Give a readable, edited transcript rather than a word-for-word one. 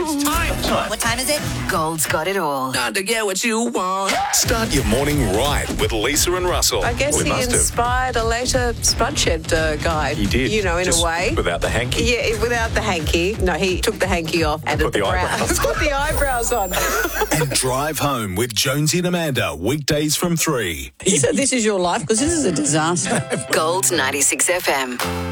It's time. What time is it? Gold's got it all. Time to get what you want. Start your morning right with Lisa and Russell. I guess We he must have. inspired a later Spudshed guy. He did. You know, in Just a way. Without the hanky. Yeah, without the hanky. No, he took the hanky off and Put the eyebrows. put the eyebrows on. And drive home with Jonesy and Amanda, weekdays from 3. So this is your life, because this is a disaster. Gold 96 FM.